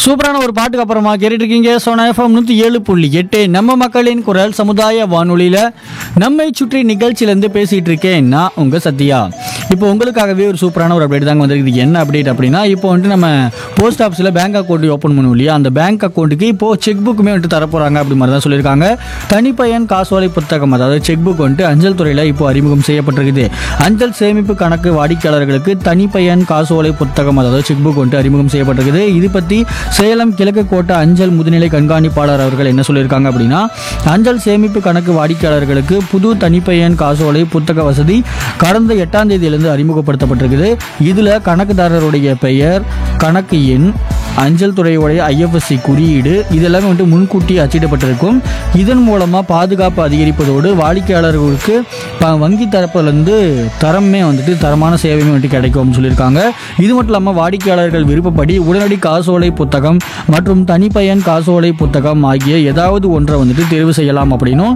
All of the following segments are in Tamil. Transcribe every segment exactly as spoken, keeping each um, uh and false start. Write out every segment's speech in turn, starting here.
சூப்பரான ஒரு பாட்டுக்கு அப்புறமா கேட்டுட்டு இருக்கீங்க சோனா எஃப்எம் நூற்றி ஏழு புள்ளி எட்டு நம்ம மக்களின் குரல் சமுதாய வானொலியில் நம்மை சுற்றி நிகழ்ச்சியிலேருந்து பேசிகிட்டு இருக்கேன் நான் உங்கள் சத்யா. இப்போ உங்களுக்காகவே ஒரு சூப்பரான ஒரு அப்டேட் தாங்க வந்திருக்குது. என்ன அப்டேட் அப்படின்னா, இப்போ வந்துட்டு நம்ம போஸ்ட் ஆஃபீஸில் பேங்க் அக்கௌண்ட் ஓப்பன் பண்ணுவோம் இல்லையா, அந்த பேங்க் அக்கௌண்ட்டுக்கு இப்போது செக் புக்குமே வந்துட்டு தரப்போகிறாங்க அப்படி மாதிரி தான் சொல்லியிருக்காங்க. தனிப்பயன் காசோலை புத்தகம், அதாவது செக் புக் வந்துட்டு அஞ்சல் துறையில் இப்போ அறிமுகம் செய்யப்பட்டிருக்குது. அஞ்சல் சேமிப்பு கணக்கு வாடிக்கையாளர்களுக்கு தனிப்பயன் காசோலை புத்தகம், அதாவது செக் புக் வந்துட்டு அறிமுகம் செய்யப்பட்டிருக்குது. இது பற்றி சேலம் கிழக்கு கோட்ட அஞ்சல் முதுநிலை கண்காணிப்பாளர் அவர்கள் என்ன சொல்லியிருக்காங்க அப்படின்னா, அஞ்சல் சேமிப்பு கணக்கு வாடிக்கையாளர்களுக்கு புது தனிப்பயன் காசோலை புத்தக வசதி கடந்த எட்டாம் தேதியிலிருந்து அறிமுகப்படுத்தப்பட்டிருக்குது. இதில் கணக்குதாரருடைய பெயர், கணக்கு எண், அஞ்சல் துறையுடைய ஐஎஃப்எஸ்சி குறியீடு இதெல்லாமே வந்துட்டு முன்கூட்டி அச்சிடப்பட்டிருக்கும். இதன் மூலமாக பாதுகாப்பு அதிகரிப்பதோடு வாடிக்கையாளர்களுக்கு வங்கி தரப்புலேருந்து தரமே வந்துட்டு தரமான சேவையுமே வந்துட்டு கிடைக்கும்னு சொல்லியிருக்காங்க. இது மட்டும் இல்லாமல் வாடிக்கையாளர்கள் விருப்பப்படி உடனடி காசோலை புத்தகம் மற்றும் தனிப்பயன் காசோலை புத்தகம் ஆகிய ஏதாவது ஒன்றை வந்துட்டு தேர்வு செய்யலாம். அப்படின்னும்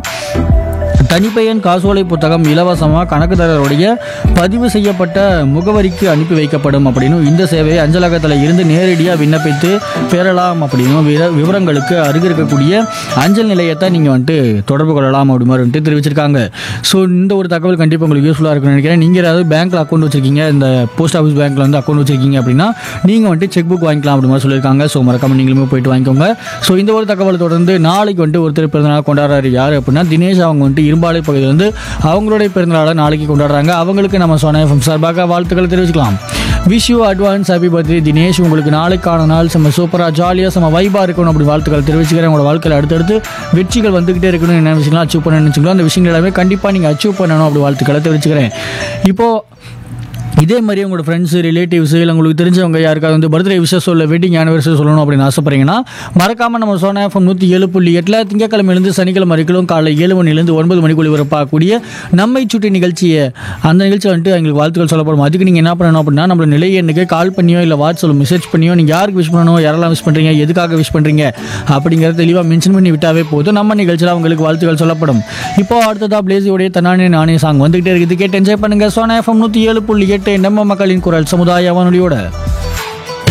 தனிப்பயன் காசோலை புத்தகம் இலவசமாக கணக்குதாரருடைய பதிவு செய்யப்பட்ட முகவரிக்கு அனுப்பி வைக்கப்படும் அப்படின்னும், இந்த சேவையை அஞ்சலகத்தில் இருந்து நேரடியாக விண்ணப்பித்து பெறலாம் அப்படின்னும், விவரங்களுக்கு அருகில் இருக்கக்கூடிய அஞ்சல் நிலையத்தை நீங்கள் வந்துட்டு தொடர்பு கொள்ளலாம் அப்படி மாதிரி வந்துட்டு தெரிவிச்சிருக்காங்க. ஸோ இந்த ஒரு தகவல் கண்டிப்பாக உங்களுக்கு யூஸ்ஃபுல்லாக இருக்குன்னு நினைக்கிறேன். நீங்கள் ஏதாவது பேங்க்கில் அக்கௌண்ட் வச்சிருக்கீங்க, இந்த போஸ்ட் ஆஃபீஸ் பேங்க்கில் வந்து அக்கௌண்ட் வச்சிருக்கீங்க அப்படின்னா நீங்கள் வந்துட்டு செக் புக் வாங்கிக்கலாம் அப்படி மாதிரி சொல்லியிருக்காங்க. ஸோ மறக்காம நீங்களுமே போயிட்டு வாங்கிக்கோங்க. ஸோ இந்த ஒரு தகவல் தொடர்ந்து நாளைக்கு வந்துட்டு ஒருத்தர் பிறந்தநாள் கொண்டாடுறாரு. யார் அப்படின்னா தினேஷ். அவங்க வந்துட்டு இரும்பாலை பகுதியிலிருந்து அவங்களுடைய பிறந்தநாளை நாளைக்கு கொண்டாடுறாங்க. அவங்களுக்கு நம்ம சோனா எஃப்எம் சார்பாக வாழ்த்துக்களை தெரிவிச்சுக்கலாம். Wish you advance happy birthday Dinesh. உங்களுக்கு நாளைக்கான நாள் செம்ம சூப்பராக ஜாலியாக செம்ம வைபாக இருக்கணும் அப்படி வாழ்த்துக்கள் தெரிவிச்சுக்கிறேன். உங்களோட வாழ்க்கையில் அடுத்தடுத்து வெற்றிகள் வந்துகிட்டே இருக்கணும். என்ன விஷயங்கள்லாம் அச்சீவ் பண்ணணும்னு நினச்சிங்களோ அந்த விஷயங்கள் எல்லாமே கண்டிப்பாக நீங்கள் அச்சீவ் பண்ணணும் அப்படி வாழ்த்துக்களை தெரிவிச்சுக்கிறேன். இப்போது இதே மாதிரி உங்களோட ஃப்ரெண்ட்ஸு, ரிலேட்டிவ்ஸு இல்லை உங்களுக்கு தெரிஞ்சவங்க யாருக்காவது வந்து பர்த்டே விஷயம் சொல்ல, வெட்டிங் ஆனிவர்சரி சொல்லணும் அப்படின்னு ஆசைப்பட்றீங்கன்னா மறக்காமல் நம்ம சோனா எஃப்எம் நூற்றி ஏழு புள்ளி எட்டில் திங்கக்கிழமையிலேருந்து சனிக்கிழமை வரைக்கும் காலை ஏழு மணிலேருந்து ஒன்பது மணிக்குள்ளே வரப்பாக்கூடிய நம்மை சுற்றி நிகழ்ச்சியை அந்த நிகழ்ச்சி வந்துட்டு எங்களுக்கு வாழ்த்துக்கள் சொல்லப்படும். அதுக்கு நீங்கள் என்ன பண்ணணும் அப்படின்னா, நம்மளோட நிலை எண்ணுக்கு கால் பண்ணியோ இல்லை வாட்ஸ்அப்பில் மெசேஜ் பண்ணியோ நீங்கள் யாருக்கு விஷ் பண்ணணும், யாரெல்லாம் விஷ் பண்ணுறீங்க, எதுக்காக விஷ் பண்ணுறீங்க அப்படிங்கிறத தெளிவாக மென்ஷன் பண்ணி விட்டாவே போதும். நம்ம நிகழ்ச்சியில் அவங்களுக்கு வாழ்த்துக்கள் சொல்லப்படும். இப்போ அடுத்ததாக பிளேஸியோடைய தன்னானே நானே சாங் வந்துகிட்டே இருக்குது. கேட்டு என்ஜாய் பண்ணுங்கள். சோனா எஃப்எம் நூற்றி ஏழு புள்ளி எட்டு நம்ம மக்களின் குரல் சமுதாய வானொலியோட.